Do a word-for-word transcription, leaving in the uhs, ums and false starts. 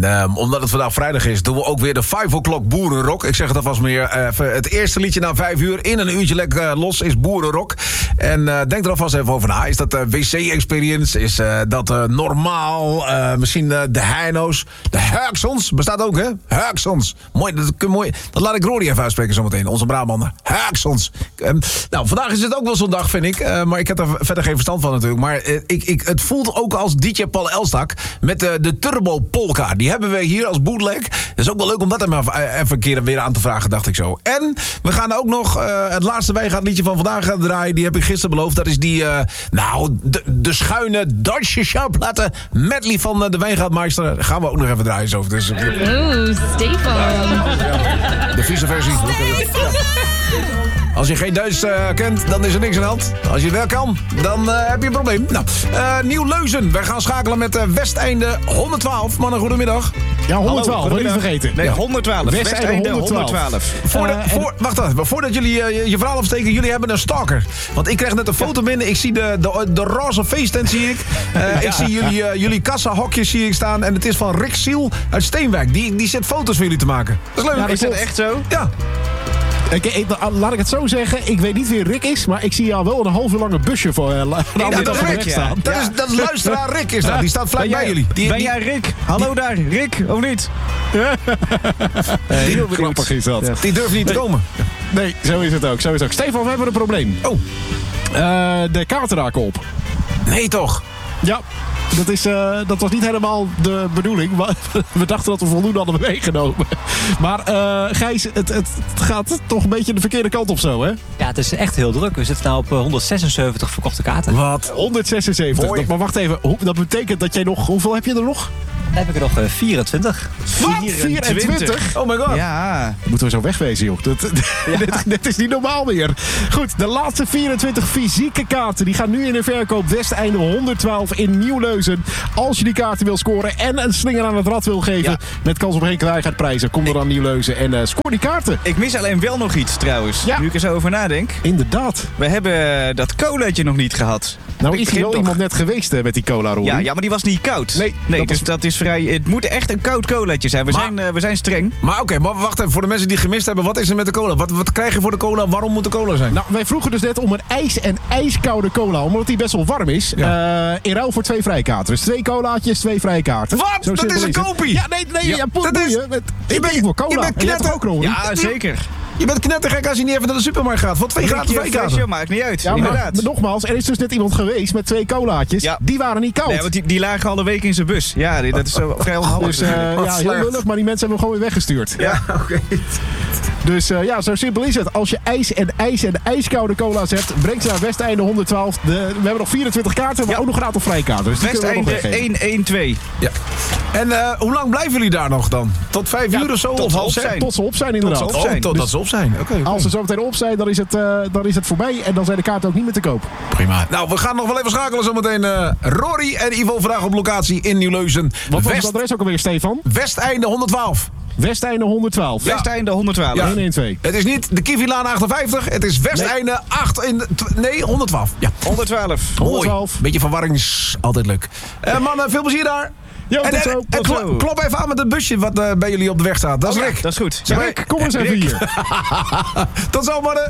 En uh, omdat het vandaag vrijdag is, doen we ook weer de vijf o'clock boerenrock. Ik zeg het alvast meer. Uh, het eerste liedje na vijf uur in een uurtje lekker uh, los is boerenrock. En uh, denk er alvast even over na. Is dat de uh, W C-experience? Is uh, dat uh, normaal? Uh, misschien uh, de Heino's? De Huiksons? Bestaat ook, hè? Huiksons. Mooi, dat, mooi. Dat laat ik Rory even uitspreken zometeen. Onze Brabander. Huiksons. Um, nou, vandaag is het ook wel zo'n dag, vind ik. Uh, maar ik heb er verder geen verstand van natuurlijk. Maar uh, ik, ik, het voelt ook als D J Paul Elstak met uh, de Turbo Polka. Die hebben we hier als bootleg. Het is ook wel leuk om dat even, even een keer weer aan te vragen, dacht ik zo. En we gaan ook nog uh, het laatste Wijngaard liedje van vandaag gaan draaien. Die heb ik gisteren beloofd. Dat is die, uh, nou, de, de schuine Duitse schouwplaten medley van uh, de Wijngaardmeister. Gaan we ook nog even draaien zo. Dus, uh, Oeh, Stefan. ja, de vieze versie. Als je geen Duits uh, kent, dan is er niks aan de hand. Als je het wel kan, dan uh, heb je een probleem. Nou, uh, Nieuw-Leuzen. Wij gaan schakelen met uh, Westeinde honderdtwaalf. Mannen, goedemiddag. Ja, honderdtwaalf, wil je niet vergeten. Nee, ja. honderdtwaalf. Westeinde honderdtwaalf. Voordat, uh, voor, wacht even, voordat jullie uh, je verhaal afsteken, jullie hebben een stalker. Want ik kreeg net een foto binnen. Ik zie de, de, de roze feesttent, zie ik. Uh, ja. Ik zie jullie, uh, jullie kassahokjes zie ik staan. En het is van Rick Siel uit Steenwijk. Die, die zet foto's voor jullie te maken. Dat is leuk. Ja, is dat echt zo? Ja. Ik, ik, laat ik het zo zeggen, ik weet niet wie Rick is, maar ik zie al wel een half uur lang een busje voor uh, aan de andere kant van de weg staan. Dat, ja. is, dat is luisteraar Rick, is dat. Die staat vlak bij jullie. Die, ben die, jij Rick? Hallo die, daar, Rick, of niet? Ja. Heel uh, grappig is dat. Ja. Die durft niet te komen. Nee, zo is het ook. Zo is het ook. Stefan, we hebben een probleem. Oh. Uh, de kaarten raken op. Nee toch? Ja. Dat, is, uh, dat was niet helemaal de bedoeling. We dachten dat we voldoende hadden meegenomen. Maar uh, Gijs, het, het gaat toch een beetje de verkeerde kant op zo, hè? Ja, het is echt heel druk. We zitten nou op honderdzesenzeventig verkochte kaarten. Wat? honderdzesenzeventig. Mooi. Maar wacht even. Dat betekent dat jij nog... Hoeveel heb je er nog? Dan heb ik er nog uh, vierentwintig. Wat? vierentwintig? Oh my god. Ja. Moeten we zo wegwezen, joh. Dat, ja. dit, dit is niet normaal meer. Goed, de laatste vierentwintig fysieke kaarten. Die gaan nu in de verkoop. Westeinde honderdtwaalf in Nieuw-Leuzen. Als je die kaarten wil scoren en een slinger aan het rad wil geven... Ja. met kans op Henk Wijngaardprijzen, kom dan aan Nieuw-Leuzen en uh, scoor die kaarten. Ik mis alleen wel nog iets trouwens. Ja. Nu ik er zo over nadenk. Inderdaad. We hebben dat colaatje nog niet gehad. Nou is er wel toch iemand net geweest uh, met die cola, Rory. Ja, ja, maar die was niet koud. Nee, nee dat dus was... dat is vrij... Het moet echt een koud colaatje zijn. We, maar, zijn, uh, we zijn streng. Maar oké, okay, maar wacht even. Voor de mensen die het gemist hebben, wat is er met de cola? Wat, wat krijg je voor de cola? Waarom moet de cola zijn? Nou, wij vroegen dus net om een ijs- en ijskoude cola. Omdat die best wel warm is. Ja. Uh, in ruil voor twee vrijkaarten. Dus twee colaatjes, twee vrijkaarten. Wat? Zo dat is een kopie? Ja, nee, nee. Ja, ja, poe, dat is... Je, met, je bent voor cola. Je bent knetter... ook nog, ja, zeker. Je bent knettergek als je niet even naar de supermarkt gaat. Voor twee gratis vrijkaarten. Maakt niet uit, ja, inderdaad. Maar, nogmaals, er is dus net iemand geweest met twee colaatjes. Ja. Die waren niet koud. Nee, want die, die lagen al een week in zijn bus. Ja, die, dat is zo vrij onhandig. Dus uh, ja, heel lullig, maar die mensen hebben hem gewoon weer weggestuurd. Ja, oké. Okay. Dus uh, ja, zo simpel is het. Als je ijs en ijs en ijskoude cola's hebt, breng ze naar Westeinde honderdtwaalf. De, we hebben nog vierentwintig kaarten, maar ja. ook nog gratis vrijkaarten. Dus Westeinde honderdtwaalf. Ja. En uh, hoe lang blijven jullie daar nog dan? Tot vijf ja, uur of zo? Tot, of half zijn. tot ze op zijn, inderdaad. Tot ze op zijn. Oh, tot, dus, dat ze op zijn. Okay, okay. Als ze zo meteen op zijn, dan is, het, uh, dan is het voorbij. En dan zijn de kaarten ook niet meer te koop. Prima. Nou, we gaan nog wel even schakelen zometeen. Uh, Rory en Ivo vragen op locatie in Nieuw-Leuzen. Wat was het adres ook alweer, Stefan? Westeinde honderdtwaalf. Westeinde honderdtwaalf. Ja. Westeinde honderdtwaalf. Ja. honderdtwaalf. Het is niet de Kivilaan achtenvijftig. Het is Westeinde nee. acht in, nee, honderdtwaalf. Ja. honderdtwaalf. honderdtwaalf. Beetje verwarring is altijd leuk. Uh, mannen, veel plezier daar. Jo, en, en, en, en klop, klop even aan met het busje wat uh, bij jullie op de weg staat. Dat is oh, Rick. Ja, dat is goed. Ja, Rick, kom eens even hier. Tot zo, mannen.